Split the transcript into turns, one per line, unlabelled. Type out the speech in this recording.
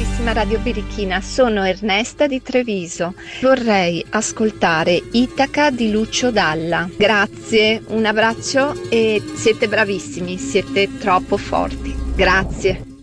carissima Radio Birichina, sono Ernesta di Treviso. Vorrei ascoltare Itaca di Lucio Dalla. Grazie, un abbraccio e siete bravissimi, siete troppo forti. Grazie.